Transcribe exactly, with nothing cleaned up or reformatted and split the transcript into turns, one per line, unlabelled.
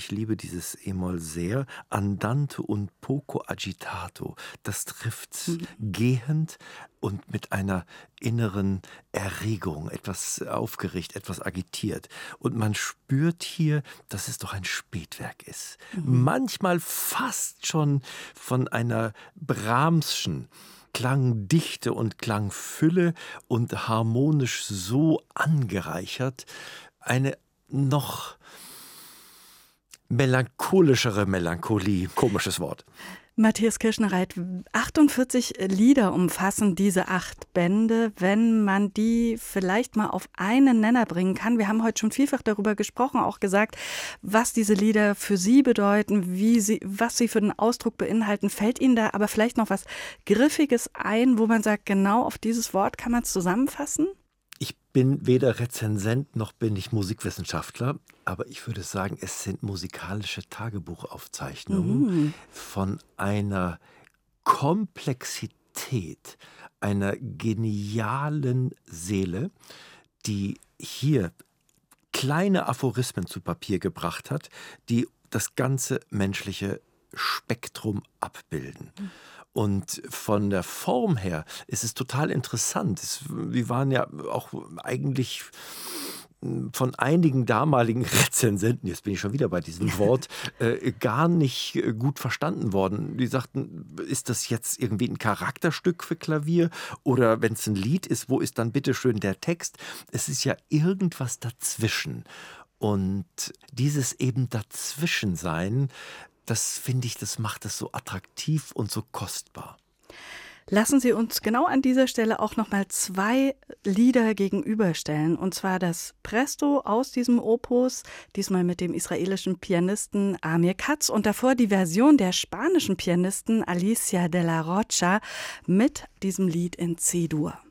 Ich liebe dieses E-Moll sehr. Andante und poco agitato. Das trifft
Mhm.
gehend und mit einer inneren Erregung, etwas aufgeregt, etwas agitiert. Und man spürt hier, dass es doch ein Spätwerk ist.
Mhm.
Manchmal fast schon von einer Brahms'schen Klangdichte und Klangfülle und harmonisch so angereichert. Eine noch melancholischere Melancholie. Komisches Wort.
Matthias Kirschner-Reit, achtundvierzig Lieder umfassen diese acht Bände. Wenn man die vielleicht mal auf einen Nenner bringen kann, wir haben heute schon vielfach darüber gesprochen, auch gesagt, was diese Lieder für Sie bedeuten, wie sie, was sie für den Ausdruck beinhalten. Fällt Ihnen da aber vielleicht noch was Griffiges ein, wo man sagt, genau auf dieses Wort kann man es zusammenfassen?
Ich bin weder Rezensent noch bin ich Musikwissenschaftler, aber ich würde sagen, es sind musikalische Tagebuchaufzeichnungen
Mhm.
von einer Komplexität, einer genialen Seele, die hier kleine Aphorismen zu Papier gebracht hat, die das ganze menschliche Spektrum abbilden. Und von der Form her ist es total interessant. Es, wir waren ja auch eigentlich von einigen damaligen Rezensenten, jetzt bin ich schon wieder bei diesem Wort, äh, gar nicht äh, gut verstanden worden. Die sagten, ist das jetzt irgendwie ein Charakterstück für Klavier? Oder wenn es ein Lied ist, wo ist dann bitteschön der Text? Es ist ja irgendwas dazwischen. Und dieses eben Dazwischensein, das finde ich, das macht es so attraktiv und so kostbar.
Lassen Sie uns genau an dieser Stelle auch noch mal zwei Lieder gegenüberstellen. Und zwar das Presto aus diesem Opus, diesmal mit dem israelischen Pianisten Amir Katz. Und davor die Version der spanischen Pianisten Alicia de la Rocha mit diesem Lied in C-Dur.